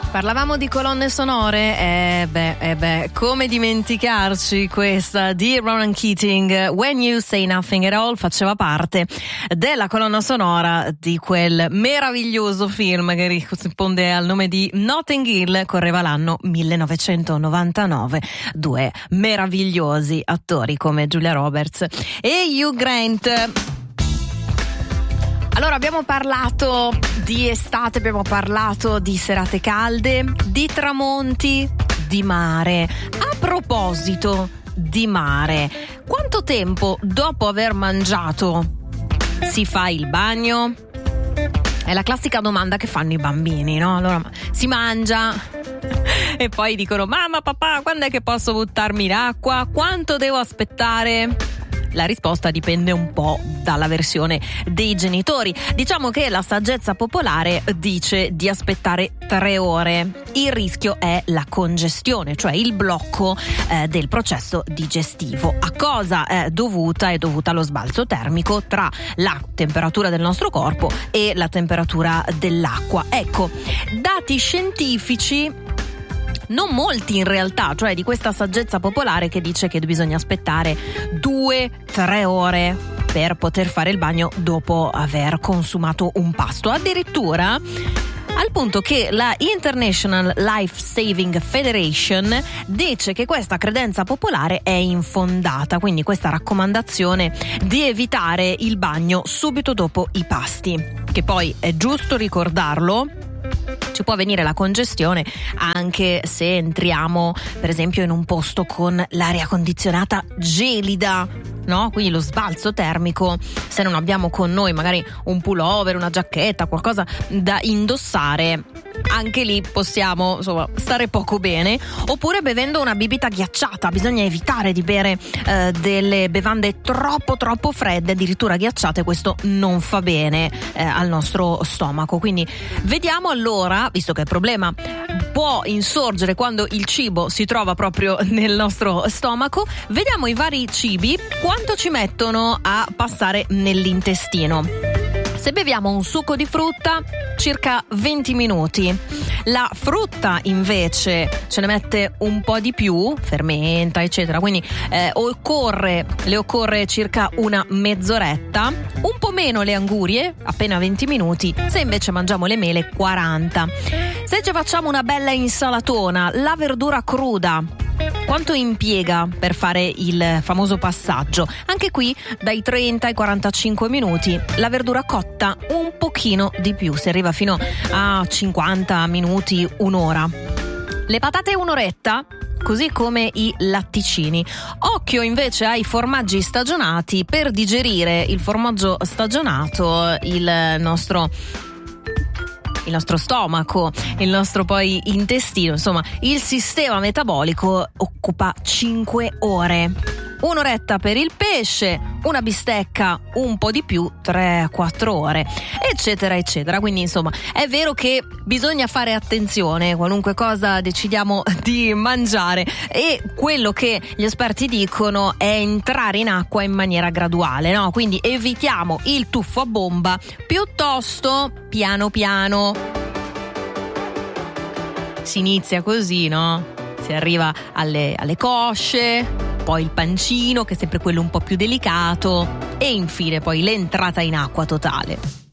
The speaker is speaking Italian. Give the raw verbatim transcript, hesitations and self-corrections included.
Parlavamo di colonne sonore, eh beh, eh beh, come dimenticarci questa di Ronan Keating, When You Say Nothing at All, faceva parte della colonna sonora di quel meraviglioso film che risponde al nome di Notting Hill, correva l'anno millenovecentonovantanove, due meravigliosi attori come Julia Roberts e Hugh Grant. Allora, abbiamo parlato di estate, abbiamo parlato di serate calde, di tramonti, di mare. A proposito di mare, quanto tempo dopo aver mangiato si fa il bagno? È la classica domanda che fanno i bambini, no? Allora, si mangia e poi dicono: mamma, papà, quando è che posso buttarmi in acqua? Quanto devo aspettare? La risposta dipende un po' dalla versione dei genitori. Diciamo che la saggezza popolare dice di aspettare tre ore. Il rischio è la congestione, cioè il blocco eh, del processo digestivo. A cosa è dovuta? È dovuta allo sbalzo termico tra la temperatura del nostro corpo e la temperatura dell'acqua. Ecco, dati scientifici non molti in realtà, cioè di questa saggezza popolare che dice che bisogna aspettare due tre ore per poter fare il bagno dopo aver consumato un pasto. Addirittura al punto che la International Life Saving Federation dice che questa credenza popolare è infondata, quindi questa raccomandazione di evitare il bagno subito dopo i pasti, che poi è giusto ricordarlo, ci può venire la congestione anche se entriamo per esempio in un posto con l'aria condizionata gelida, no? Quindi lo sbalzo termico, se non abbiamo con noi magari un pullover, una giacchetta, qualcosa da indossare, anche lì possiamo insomma stare poco bene. Oppure bevendo una bibita ghiacciata, bisogna evitare di bere eh, delle bevande troppo troppo fredde, addirittura ghiacciate, questo non fa bene eh, al nostro stomaco. Quindi vediamo allora, visto che il problema può insorgere quando il cibo si trova proprio nel nostro stomaco, vediamo i vari cibi quanto ci mettono a passare nell'intestino. Se beviamo un succo di frutta, circa venti minuti. La frutta invece ce ne mette un po' di più, fermenta eccetera, quindi eh, occorre, le occorre circa una mezz'oretta, un po' meno le angurie, appena venti minuti, se invece mangiamo le mele quaranta. Se ci facciamo una bella insalatona, la verdura cruda, quanto impiega per fare il famoso passaggio? Anche qui dai trenta ai quarantacinque minuti, la verdura cotta un pochino di più, si arriva fino a cinquanta minuti, un'ora. Le patate un'oretta, così come i latticini. Occhio invece ai formaggi stagionati, per digerire il formaggio stagionato il nostro il nostro stomaco, il nostro poi intestino, insomma il sistema metabolico occupa cinque ore. Un'oretta per il pesce, una bistecca un po' di più, tre quattro ore, eccetera eccetera. Quindi insomma è vero che bisogna fare attenzione qualunque cosa decidiamo di mangiare, e quello che gli esperti dicono è entrare in acqua in maniera graduale, no? Quindi evitiamo il tuffo a bomba, piuttosto piano piano. Si inizia così, no? Si arriva alle, alle cosce, poi il pancino, che è sempre quello un po' più delicato, e infine poi l'entrata in acqua totale.